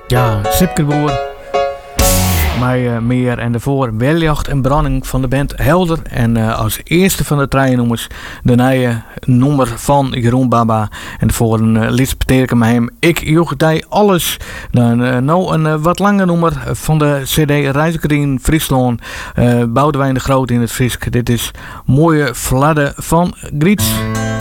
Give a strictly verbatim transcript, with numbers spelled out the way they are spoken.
Ja, Sipkeboer. Mij uh, meer en daarvoor Weljacht en Branding van de band Helder. En uh, als eerste van de drie nummers de nieuwe nummer van Jeroen Baba. En voor een uh, lied betekent mij hem Ik joeg die alles. Dan uh, nou een uh, wat langer nummer van de C D Reiziger Friesland. Uh, Boudewijn de Groot in het Frisk. Dit is Mooie Vladden van Griets.